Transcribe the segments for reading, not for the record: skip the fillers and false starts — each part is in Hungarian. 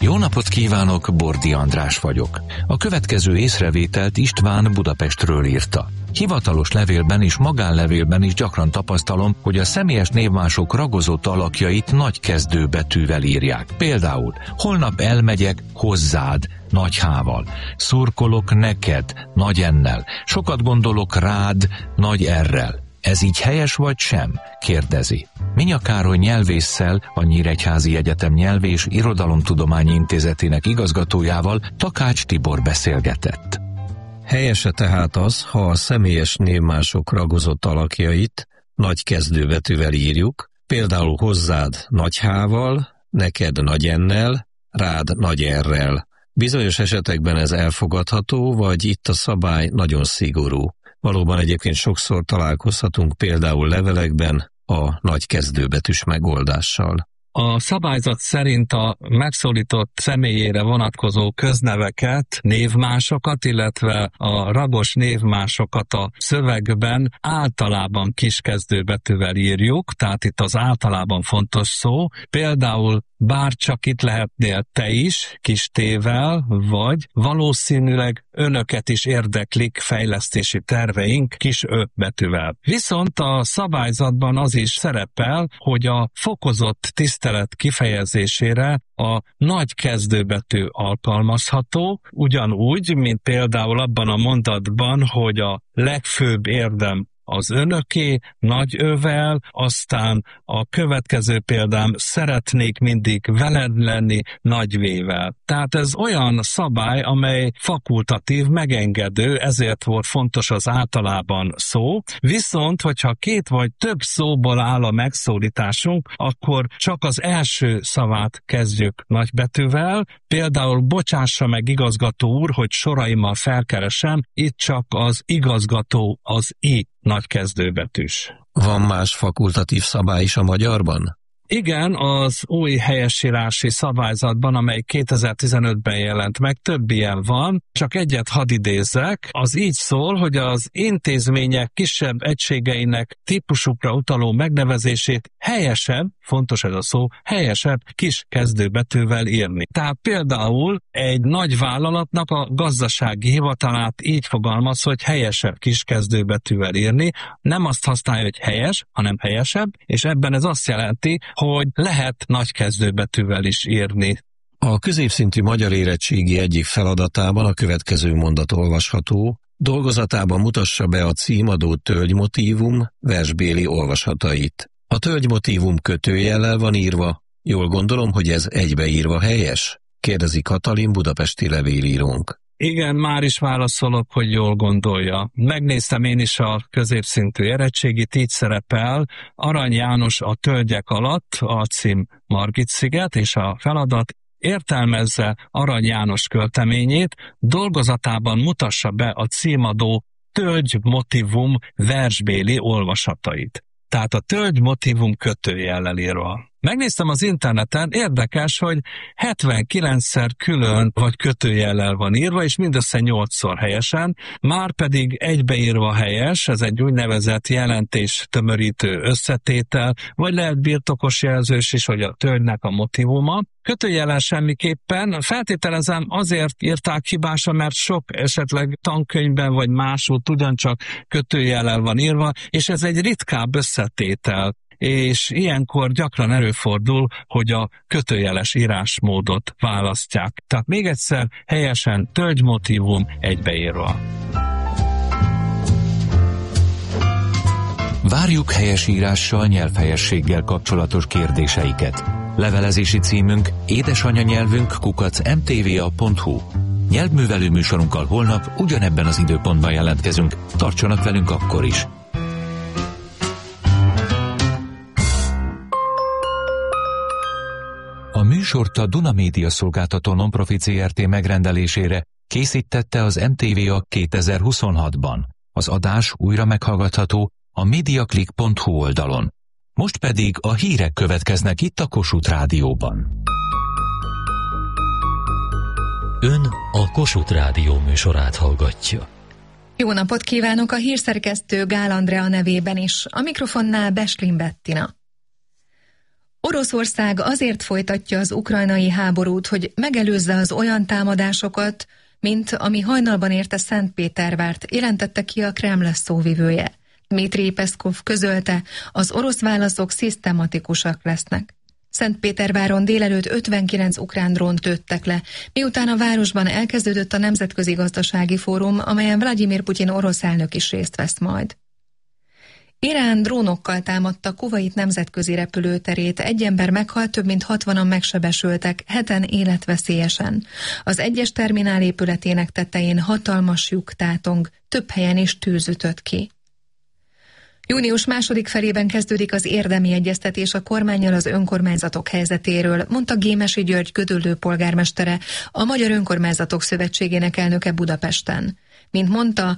Jó napot kívánok, Bordi András vagyok. A következő észrevételt István Budapestről írta. Hivatalos levélben és magánlevélben is gyakran tapasztalom, hogy a személyes névmások ragozott alakjait nagy kezdőbetűvel írják. Például, holnap elmegyek hozzád, nagy H-val. Szurkolok neked, nagy N-nel. Sokat gondolok rád, nagy R-rel. Ez így helyes vagy sem? Kérdezi. Minya Károly nyelvésszel, a Nyíregyházi Egyetem Nyelv- és Irodalomtudományi Intézetének igazgatójával Takács Tibor beszélgetett. Helyese tehát az, ha a személyes névmások ragozott alakjait nagy kezdőbetűvel írjuk, például hozzád nagy H-val, neked nagy N-nel, rád nagy R-rel. Bizonyos esetekben ez elfogadható, vagy itt a szabály nagyon szigorú. Valóban egyébként sokszor találkozhatunk például levelekben a nagy kezdőbetűs megoldással. A szabályzat szerint a megszólított személyére vonatkozó közneveket, névmásokat, illetve a ragos névmásokat a szövegben általában kiskezdőbetűvel írjuk, tehát itt az általában fontos szó. Például bárcsak itt lehetnél te is, kis T-vel, vagy valószínűleg önöket is érdeklik fejlesztési terveink, kis Ö betűvel. Viszont a szabályzatban az is szerepel, hogy a fokozott tisztelet kifejezésére a nagy kezdőbetű alkalmazható, ugyanúgy, mint például abban a mondatban, hogy a legfőbb érdem az önöké, nagy Ö-vel, aztán a következő példám, szeretnék mindig veled lenni, nagy V-vel. Tehát ez olyan szabály, amely fakultatív, megengedő, ezért volt fontos az általában szó, viszont, hogyha két vagy több szóból áll a megszólításunk, akkor csak az első szavát kezdjük nagybetűvel, például bocsássa meg igazgató úr, hogy soraimmal felkeresem, itt csak az igazgató, az I nagy kezdőbetűs. Van más fakultatív szabály is a magyarban? Igen, az új helyesírási szabályzatban, amely 2015-ben jelent meg, több ilyen van, csak egyet hadd idézzek. Az így szól, hogy az intézmények kisebb egységeinek típusukra utaló megnevezését helyesebb, fontos ez a szó, helyesebb kis kezdőbetűvel írni. Tehát például egy nagy vállalatnak a gazdasági hivatalát így fogalmaz, hogy helyesebb kis kezdőbetűvel írni, nem azt használja, hogy helyes, hanem helyesebb, és ebben ez azt jelenti, hogy lehet nagy kezdőbetűvel is írni. A középszintű magyar érettségi egyik feladatában a következő mondat olvasható: dolgozatában mutassa be a címadó tölgymotívum versbéli olvasatait. A tölgymotívum kötőjellel van írva, jól gondolom, hogy ez egybeírva helyes? Kérdezi Katalin, budapesti levélírónk. Igen, már is válaszolok, hogy jól gondolja. Megnéztem én is a középszintű érettségit, így szerepel: Arany János a tölgyek alatt, a cím Margit-sziget, és a feladat: értelmezze Arany János költeményét, dolgozatában mutassa be a címadó tölgymotívum versbéli olvasatait. Tehát a tölgymotívum kötőjellel írva. Megnéztem az interneten, érdekes, hogy 79-szer külön vagy kötőjellel van írva, és mindössze 8-szor helyesen, már pedig egybeírva helyes, ez egy úgynevezett jelentés tömörítő összetétel, vagy lehet birtokos jelzős is, hogy a tölgynek a motívuma. Kötőjellel semmiképpen, feltételezem azért írták hibásan, mert sok esetleg tankönyvben vagy másút ugyancsak kötőjellel van írva, és ez egy ritkább összetétel. És ilyenkor gyakran előfordul, hogy a kötőjeles írásmódot választják. Tehát még egyszer, helyesen tölgymotívum egybeírva. Várjuk helyesírással, nyelvhelyességgel kapcsolatos kérdéseiket. Levelezési címünk édesanyanyelvünk @mtva.hu. Nyelvművelő műsorunkkal holnap ugyanebben az időpontban jelentkezünk. Tartsanak velünk akkor is! A műsort a Duna Média Szolgáltató Nonprofit Zrt. Megrendelésére készítette az MTVA 2026-ban. Az adás újra meghallgatható a mediaclick.hu oldalon. Most pedig a hírek következnek itt a Kossuth Rádióban. Ön a Kossuth Rádió műsorát hallgatja. Jó napot kívánok, a hírszerkesztő Gál Andrea nevében is. A mikrofonnál Besklin Bettina. Oroszország azért folytatja az ukrajnai háborút, hogy megelőzze az olyan támadásokat, mint ami hajnalban érte Szentpétervárt, jelentette ki a Kreml szóvivője. Dmitrij Peszkov közölte, az orosz válaszok szisztematikusak lesznek. Szentpéterváron délelőtt 59 ukrán drónt lőttek le, miután a városban elkezdődött a Nemzetközi Gazdasági Fórum, amelyen Vladimir Putyin orosz elnök is részt vesz majd. Irán drónokkal támadta Kuvait nemzetközi repülőterét, egy ember meghalt, több mint 60-an megsebesültek, 7-en életveszélyesen. Az egyes terminál épületének tetején hatalmas lyuk tátong, több helyen is tűz ütött ki. Június második felében kezdődik az érdemi egyeztetés a kormánnyal az önkormányzatok helyzetéről, mondta Gémesi György Gödöllő polgármestere, a Magyar Önkormányzatok Szövetségének elnöke Budapesten. Mint mondta,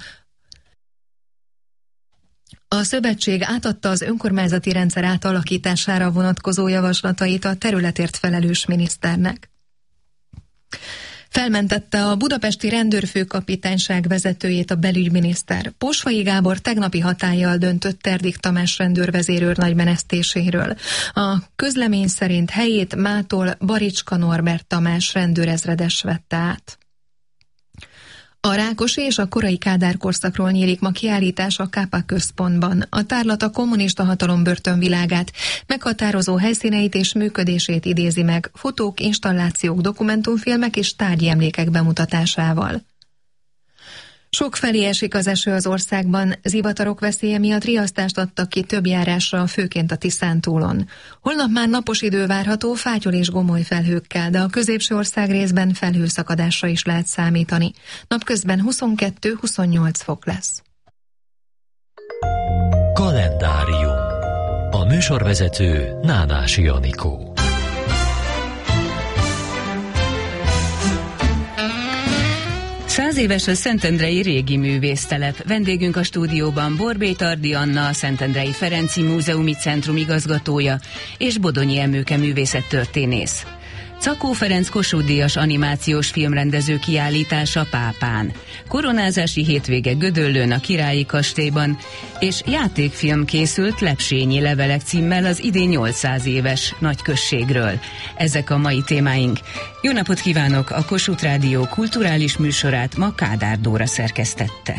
a szövetség átadta az önkormányzati rendszer átalakítására vonatkozó javaslatait a területért felelős miniszternek. Felmentette a budapesti rendőrfőkapitányság vezetőjét a belügyminiszter. Posvai Gábor tegnapi hatállyal döntött Terdik Tamás rendőrvezérőr nagymenesztéséről. A közlemény szerint helyét mától Baricska Norbert Tamás rendőrezredes vette át. A Rákosi és a korai Kádár korszakról nyílik ma kiállítás a Kápa központban. A tárlat a kommunista hatalom börtönvilágát, meghatározó helyszíneit és működését idézi meg, fotók, installációk, dokumentumfilmek és tárgyi emlékek bemutatásával. Sokfelé esik az eső az országban, zivatarok veszélye miatt riasztást adtak ki több járásra, főként a Tiszántúlon. Holnap már napos idő várható, fátyol és gomoly felhőkkel, de a középső ország részben felhőszakadásra is lehet számítani. Napközben 22-28 fok lesz. Kalendárium. A műsorvezető Nánási Anikó. Százéves a Szentendrei régi művésztelep. Vendégünk a stúdióban Borbély Tardi Anna, a Szentendrei Ferenci Múzeumi Centrum igazgatója, és Bodonyi Emőke művészettörténész. Czakó Ferenc Kossuth-díjas animációs filmrendező kiállítása Pápán, koronázási hétvége Gödöllőn a Királyi Kastélyban, és játékfilm készült Lepsényi levelek címmel az idén 800 éves nagyközségről. Ezek a mai témáink. Jó napot kívánok! A Kossuth Rádió kulturális műsorát ma Kádár Dóra szerkesztette.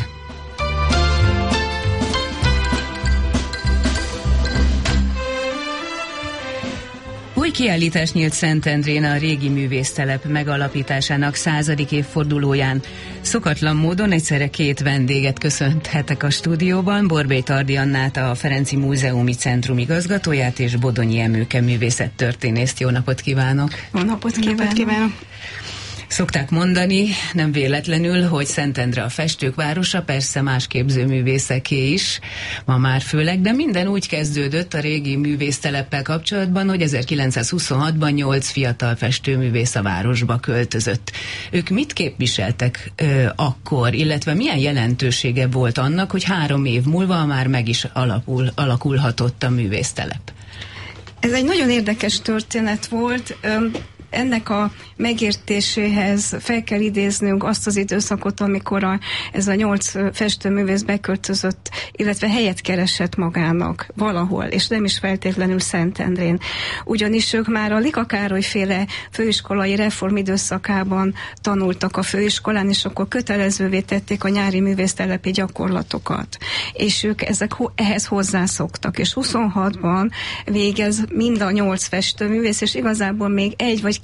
Új kiállítás nyílt Szentendrén a régi művésztelep megalapításának 100. évfordulóján. Szokatlan módon egyszerre két vendéget köszönthetek a stúdióban, Borbély Tardi Annát, a Ferenci Múzeumi Centrum igazgatóját, és Bodonyi Emőke művészettörténészt. Jó napot kívánok! Jó napot kívánok! Szokták mondani, nem véletlenül, hogy Szentendre a festők városa, persze más képzőművészeké is, ma már főleg, de minden úgy kezdődött a régi művészteleppel kapcsolatban, hogy 1926-ban 8 fiatal festőművész a városba költözött. Ők mit képviseltek akkor, illetve milyen jelentősége volt annak, hogy 3 év múlva már meg is alakulhatott a művésztelep? Ez egy nagyon érdekes történet volt. Ennek a megértéséhez fel kell idéznünk azt az időszakot, amikor ez a 8 festőművész beköltözött, illetve helyet keresett magának valahol, és nem is feltétlenül Szentendrén. Ugyanis ők már a Lika Károly féle főiskolai reform időszakában tanultak a főiskolán, és akkor kötelezővé tették a nyári művésztelepi gyakorlatokat. És ők ehhez hozzászoktak. És 26-ban végez mind a 8 festőművész, és igazából még 1 vagy